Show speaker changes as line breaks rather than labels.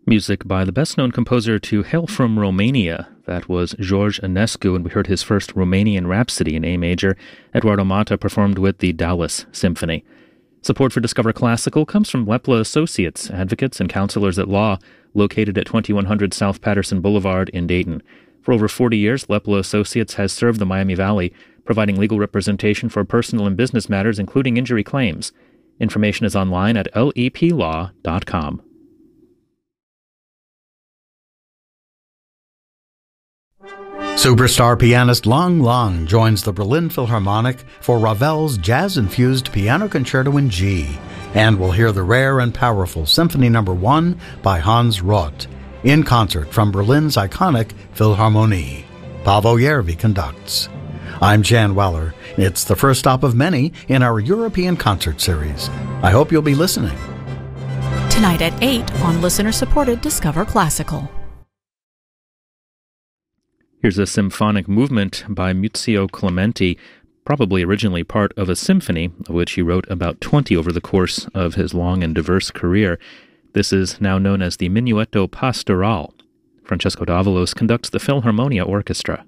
Music by the best-known composer to hail from Romania. That was George Enescu, and we heard his first Romanian Rhapsody in A major. Eduardo Mata performed with the Dallas Symphony. Support for Discover Classical comes from Lepla Associates, advocates and counselors at law, located at 2100 South Patterson Boulevard in Dayton. For over 40 years, Lepla Associates has served the Miami Valley, providing legal representation for personal and business matters, including injury claims. Information is online at leplaw.com.
Superstar pianist Lang Lang joins the Berlin Philharmonic for Ravel's jazz-infused Piano Concerto in G, and we'll hear the rare and powerful Symphony No. 1 by Hans Roth, in concert from Berlin's iconic Philharmonie. Paavo Järvi conducts. I'm Jan Weller. It's the first stop of many in our European concert series. I hope you'll be listening.
Tonight at 8 on listener-supported Discover Classical.
Here's a symphonic movement by Muzio Clementi, probably originally part of a symphony, of which he wrote about 20 over the course of his long and diverse career. This is now known as the Minuetto Pastoral. Francesco Davalos conducts the Philharmonia Orchestra.